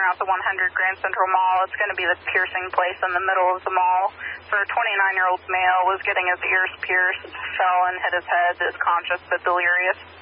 route to 100 Grand Central Mall. It's going to be the piercing place in the middle of the mall. For a 29-year-old male was getting his ears pierced, fell and hit his head, is conscious but delirious.